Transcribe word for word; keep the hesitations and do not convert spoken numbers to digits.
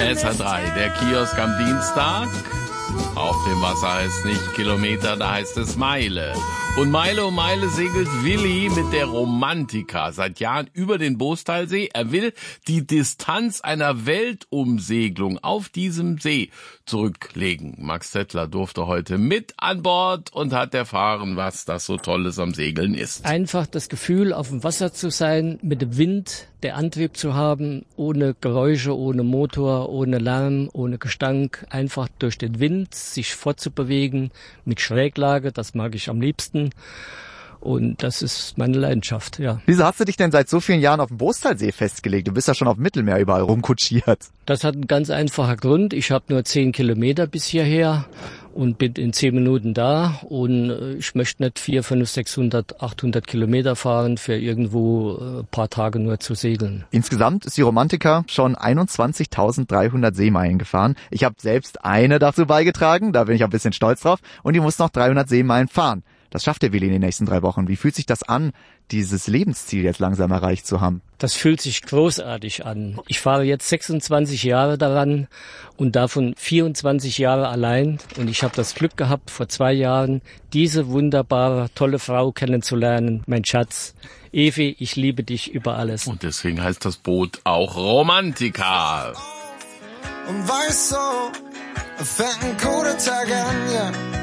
S R drei, der Kiosk am Dienstag. Auf dem Wasser heißt nicht Kilometer, da heißt es Meile. Und Meile um Meile segelt Willi mit der Romantika seit Jahren über den Boostalsee. Er will die Distanz einer Weltumsegelung auf diesem See zurücklegen. Max Zettler durfte heute mit an Bord und hat erfahren, was das so Tolles am Segeln ist. Einfach das Gefühl, auf dem Wasser zu sein, mit dem Wind, der Antrieb zu haben, ohne Geräusche, ohne Motor, ohne Lärm, ohne Gestank, einfach durch den Wind sich fortzubewegen, mit Schräglage, das mag ich am liebsten. Und das ist meine Leidenschaft, ja. Wieso hast du dich denn seit so vielen Jahren auf dem Boostalsee festgelegt? Du bist ja schon auf dem Mittelmeer überall rumkutschiert. Das hat einen ganz einfachen Grund. Ich habe nur zehn Kilometer bis hierher und bin in zehn Minuten da. Und ich möchte nicht vier, fünf, sechshundert, achthundert Kilometer fahren, für irgendwo ein paar Tage nur zu segeln. Insgesamt ist die Romantika schon einundzwanzigtausenddreihundert Seemeilen gefahren. Ich habe selbst eine dazu beigetragen, da bin ich ein bisschen stolz drauf. Und die muss noch dreihundert Seemeilen fahren. Das schafft der Willi in den nächsten drei Wochen. Wie fühlt sich das an, dieses Lebensziel jetzt langsam erreicht zu haben? Das fühlt sich großartig an. Ich fahre jetzt sechsundzwanzig Jahre daran und davon vierundzwanzig Jahre allein. Und ich habe das Glück gehabt, vor zwei Jahren diese wunderbare, tolle Frau kennenzulernen. Mein Schatz, Evi, ich liebe dich über alles. Und deswegen heißt das Boot auch Romantika. Und weißt du, fängt ein guter Tag an, ja.